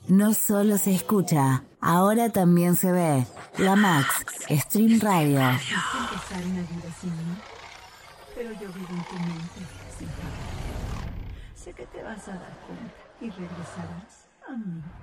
No solo se escucha, ahora también se ve. La Max, Stream Radio. Empezar una vida sin mí, pero yo vivo en tu mente, sin parar. Sé que te vas a dar cuenta y regresarás a mí.